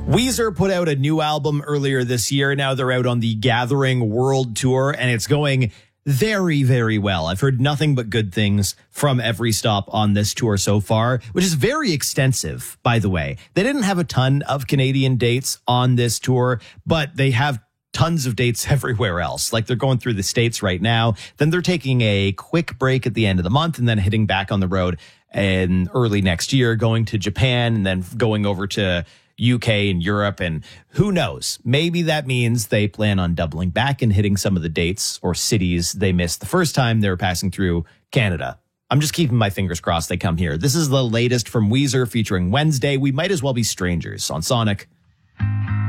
Weezer put out a new album earlier this year. Now they're out on the Gathering World Tour, and it's going very, very well. I've heard nothing but good things from every stop on this tour so far, which is very extensive, by the way. They didn't have a ton of Canadian dates on this tour, but they have tons of dates everywhere else. Like they're going through the States right now. Then they're taking a quick break at the end of the month and then hitting back on the road in early next year, going to Japan and then going over to UK and Europe, and who knows? Maybe that means they plan on doubling back and hitting some of the dates or cities they missed the first time they were passing through Canada. I'm just keeping my fingers crossed they come here. This is the latest from Weezer featuring Wednesday. We Might As Well Be Strangers on Sonic.